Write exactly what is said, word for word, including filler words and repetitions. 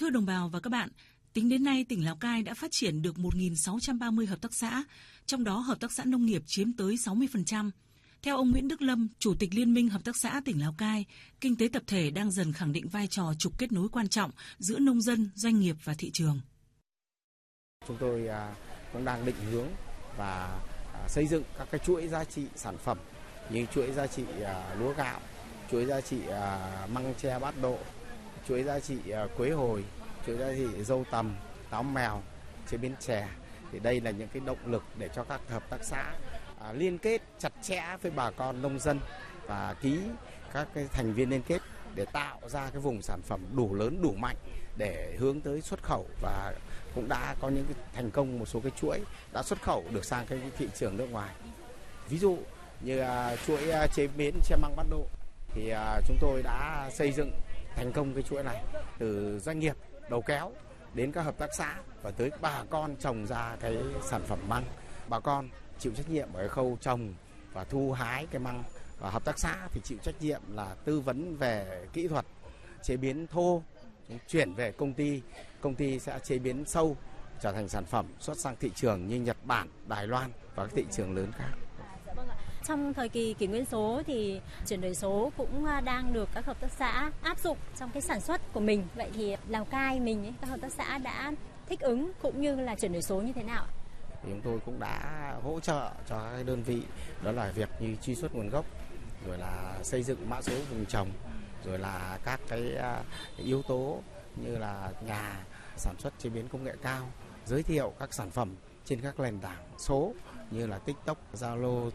Thưa đồng bào và các bạn, tính đến nay tỉnh Lào Cai đã phát triển được một nghìn sáu trăm ba mươi hợp tác xã, trong đó hợp tác xã nông nghiệp chiếm tới sáu mươi phần trăm. Theo ông Nguyễn Đức Lâm, Chủ tịch Liên minh Hợp tác xã tỉnh Lào Cai, kinh tế tập thể đang dần khẳng định vai trò trục kết nối quan trọng giữa nông dân, doanh nghiệp và thị trường. Chúng tôi cũng đang định hướng và xây dựng các cái chuỗi giá trị sản phẩm như chuỗi giá trị lúa gạo, chuỗi giá trị măng tre bát độ, chuỗi giá trị quế hồi, chuỗi giá trị dâu tằm, táo mèo, chế biến chè. Thì đây là những cái động lực để cho các hợp tác xã à, liên kết chặt chẽ với bà con nông dân và ký các cái thành viên liên kết để tạo ra cái vùng sản phẩm đủ lớn đủ mạnh để hướng tới xuất khẩu, và cũng đã có những cái thành công một số cái chuỗi đã xuất khẩu được sang cái thị trường nước ngoài. Ví dụ như à, chuỗi à, chế biến xe măng bát độ thì à, chúng tôi đã xây dựng thành công cái chuỗi này từ doanh nghiệp đầu kéo đến các hợp tác xã và tới bà con trồng ra cái sản phẩm măng. Bà con chịu trách nhiệm ở khâu trồng và thu hái cái măng, và hợp tác xã thì chịu trách nhiệm là tư vấn về kỹ thuật chế biến thô, chuyển về công ty, công ty sẽ chế biến sâu trở thành sản phẩm xuất sang thị trường như Nhật Bản, Đài Loan và các thị trường lớn khác. Trong thời kỳ kỷ nguyên số thì chuyển đổi số cũng đang được các hợp tác xã áp dụng trong cái sản xuất của mình. Vậy thì Lào Cai mình, ấy, các hợp tác xã đã thích ứng cũng như là chuyển đổi số như thế nào? Chúng tôi cũng đã hỗ trợ cho các đơn vị, đó là việc như truy xuất nguồn gốc, rồi là xây dựng mã số vùng trồng, rồi là các cái yếu tố như là nhà sản xuất chế biến công nghệ cao, giới thiệu các sản phẩm trên các nền tảng số như là TikTok, Zalo,